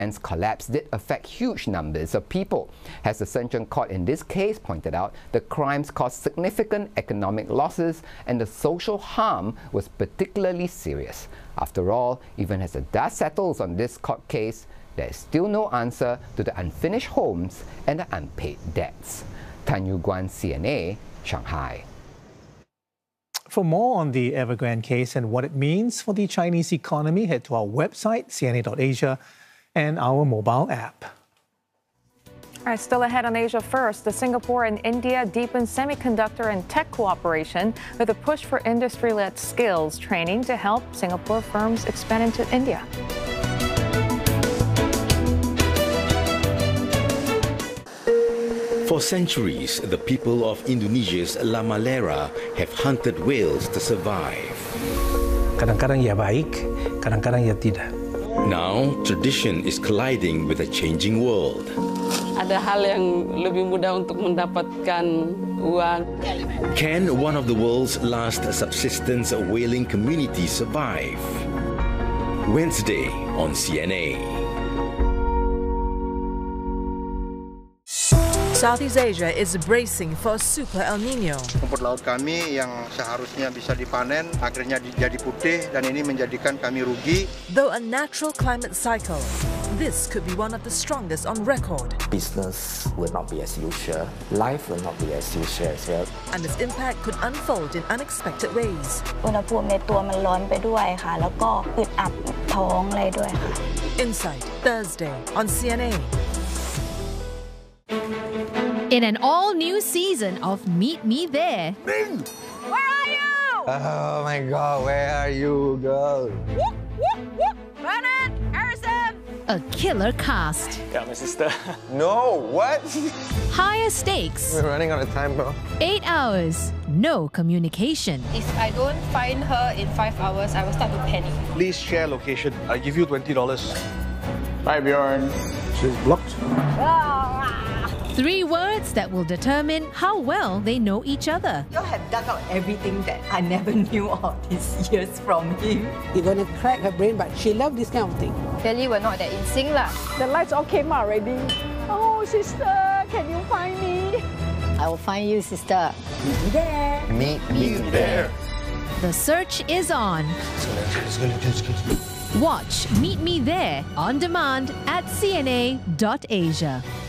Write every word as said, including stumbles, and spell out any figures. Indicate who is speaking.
Speaker 1: Its collapse did affect huge numbers of people. As the Shenzhen court in this case pointed out, the crimes caused significant economic losses and the social harm was particularly serious. After all, even as the dust settles on this court case, there is still no answer to the unfinished homes and the unpaid debts. Tan Yu Guan, C N A, Shanghai.
Speaker 2: For more on the Evergrande case and what it means for the Chinese economy, head to our website, C N A dot Asia, and our mobile app.
Speaker 3: All right, still ahead on Asia First, the Singapore and India deepen semiconductor and tech cooperation with a push for industry-led skills training to help Singapore firms expand into India.
Speaker 4: For centuries, the people of Indonesia's La Malera have hunted whales to survive.
Speaker 5: Kadang-kadang ia baik, kadang-kadang ia tidak.
Speaker 4: Now, tradition is colliding with a changing world.
Speaker 6: Ada hal yang lebih mudah untuk mendapatkan uang.
Speaker 4: Can one of the world's last subsistence whaling communities survive? Wednesday on C N A.
Speaker 7: Southeast Asia is bracing for a super El Nino.
Speaker 8: Rumput laut kami yang seharusnya bisa dipanen akhirnya jadi putih dan ini menjadikan kami rugi.
Speaker 7: Though a natural climate cycle, this could be one of the strongest on record.
Speaker 9: Business will not be as usual. Life will not be as usual as well.
Speaker 7: And its impact could unfold in unexpected ways.
Speaker 10: อุณหภูมิในตัวมันร้อนไปด้วยค่ะแล้วก็อึดอัดท้องเลยด้วยค่ะ
Speaker 7: Insight Thursday on C N A.
Speaker 11: In an all-new season of Meet Me There.
Speaker 10: Ming! Where are you?
Speaker 12: Oh my God, where are you, girl?
Speaker 10: Whoop, whoop, whoop. Bernard, Harrison.
Speaker 11: A killer cast.
Speaker 13: Yeah, my sister.
Speaker 12: No, what?
Speaker 11: Higher stakes.
Speaker 12: We're running out of time, bro.
Speaker 11: Eight hours, no communication.
Speaker 14: If I don't find her in five hours, I will start to panic.
Speaker 13: Please share location. I give you twenty dollars.
Speaker 12: Bye, Bjorn.
Speaker 13: She's blocked.
Speaker 11: Three words that will determine how well they know each other.
Speaker 15: You have dug out everything that I never knew of these years from him.
Speaker 16: You're going to crack her brain, but she loves this kind of thing.
Speaker 14: Clearly, we're not that in sync lah.
Speaker 17: The lights all came out already. Oh, sister, can you find me?
Speaker 18: I will find you, sister.
Speaker 16: Meet me there.
Speaker 12: Meet me there.
Speaker 11: The search is on. Watch Meet Me There on demand at C N A dot Asia.